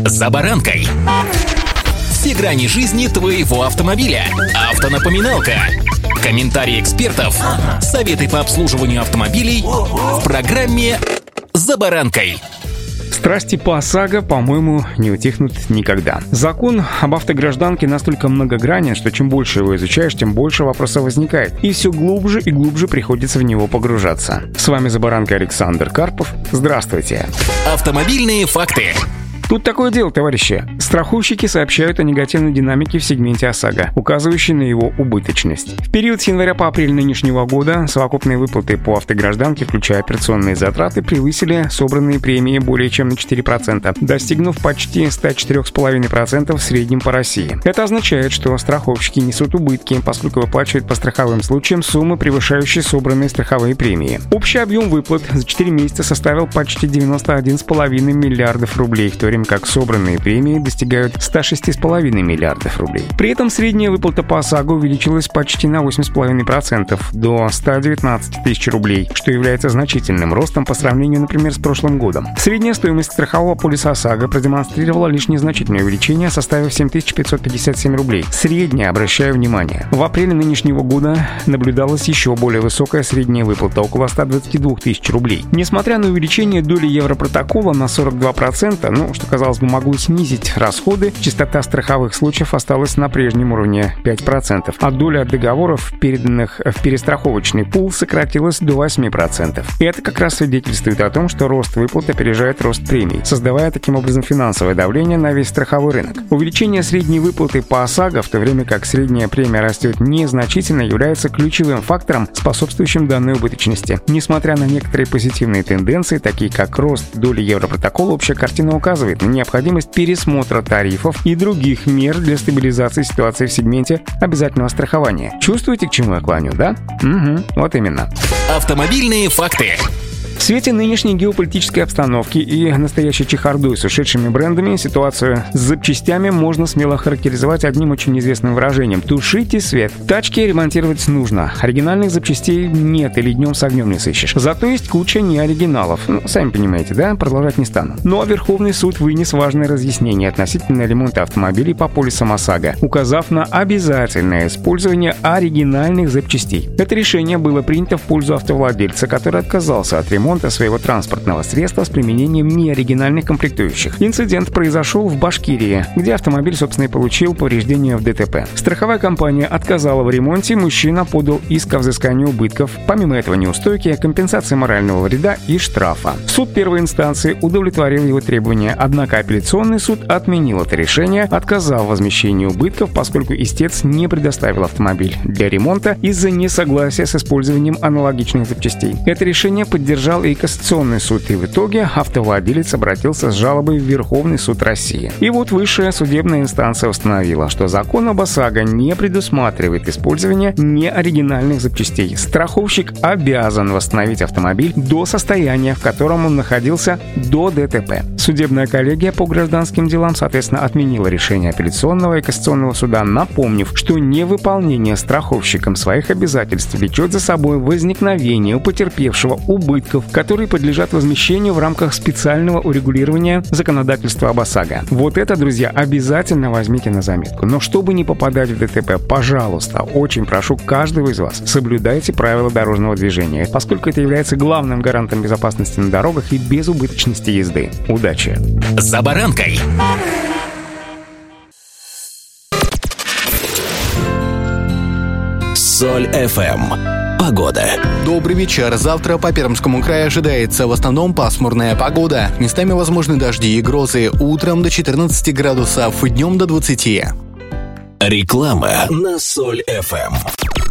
«За баранкой». Все грани жизни твоего автомобиля. Автонапоминалка. Комментарии экспертов. Советы по обслуживанию автомобилей в программе «За баранкой». Страсти по ОСАГО, по-моему, не утихнут никогда. Закон об автогражданке настолько многогранен, что чем больше его изучаешь, тем больше вопросов возникает. И все глубже и глубже приходится в него погружаться. С вами «За баранкой» Александр Карпов. Здравствуйте. Автомобильные факты. Тут такое дело, товарищи. Страховщики сообщают о негативной динамике в сегменте ОСАГО, указывающей на его убыточность. В период с января по апрель нынешнего года совокупные выплаты по автогражданке, включая операционные затраты, превысили собранные премии более чем на 4%, достигнув почти 104,5% в среднем по России. Это означает, что страховщики несут убытки, поскольку выплачивают по страховым случаям суммы, превышающие собранные страховые премии. Общий объем выплат за 4 месяца составил почти 91,5 миллиардов рублей, в то время как собранные премии достигают 106,5 миллиардов рублей. При этом средняя выплата по ОСАГО увеличилась почти на 8,5% до 119 тысяч рублей, что является значительным ростом по сравнению, например, с прошлым годом. Средняя стоимость страхового полиса ОСАГО продемонстрировала лишь незначительное увеличение, составив 7557 рублей. Средняя, обращаю внимание. В апреле нынешнего года наблюдалась еще более высокая средняя выплата, около 122 тысяч рублей. Несмотря на увеличение доли Европротокола на 42%, что, казалось бы, могло снизить расходы, частота страховых случаев осталась на прежнем уровне 5%, а доля договоров, переданных в перестраховочный пул, сократилась до 8%. И это как раз свидетельствует о том, что рост выплат опережает рост премий, создавая таким образом финансовое давление на весь страховой рынок. Увеличение средней выплаты по ОСАГО, в то время как средняя премия растет незначительно, является ключевым фактором, способствующим данной убыточности. Несмотря на некоторые позитивные тенденции, такие как рост доли Европротокола, общая картина указывает на необходимость пересмотра тарифов и других мер для стабилизации ситуации в сегменте обязательного страхования. Чувствуете, к чему я клоню, да? Угу, вот именно. Автомобильные факты. В свете нынешней геополитической обстановки и настоящей чехардой с ушедшими брендами ситуацию с запчастями можно смело характеризовать одним очень известным выражением: «Тушите свет». Тачки ремонтировать нужно. Оригинальных запчастей нет или днем с огнем не сыщешь. Зато есть куча неоригиналов. Сами понимаете, да? Продолжать не стану. Но Верховный суд вынес важное разъяснение относительно ремонта автомобилей по полисам ОСАГО, указав на обязательное использование оригинальных запчастей. Это решение было принято в пользу автовладельца, который отказался от ремонта своего транспортного средства с применением неоригинальных комплектующих. Инцидент произошел в Башкирии, где автомобиль, собственно, и получил повреждения в ДТП. Страховая компания отказала в ремонте, мужчина подал иск о взыскании убытков, помимо этого неустойки, компенсации морального вреда и штрафа. Суд первой инстанции удовлетворил его требования, однако апелляционный суд отменил это решение, отказав в возмещении убытков, поскольку истец не предоставил автомобиль для ремонта из-за несогласия с использованием аналогичных запчастей. Это решение поддержал и Кассационный суд, и в итоге автовладелец обратился с жалобой в Верховный суд России. И вот высшая судебная инстанция установила, что закон об ОСАГО не предусматривает использование неоригинальных запчастей. Страховщик обязан восстановить автомобиль до состояния, в котором он находился до ДТП. Судебная коллегия по гражданским делам, соответственно, отменила решение апелляционного и Кассационного суда, напомнив, что невыполнение страховщиком своих обязательств влечет за собой возникновение у потерпевшего убытков, которые подлежат возмещению в рамках специального урегулирования законодательства об ОСАГО. Вот это, друзья, обязательно возьмите на заметку. Но чтобы не попадать в ДТП, пожалуйста, очень прошу каждого из вас, соблюдайте правила дорожного движения, поскольку это является главным гарантом безопасности на дорогах и безубыточности езды. Удачи! «За баранкой». Соль FM. Погода. Добрый вечер. Завтра по Пермскому краю ожидается в основном пасмурная погода. Местами возможны дожди и грозы. Утром до 14 градусов, днем до 20. Реклама на Соль FM.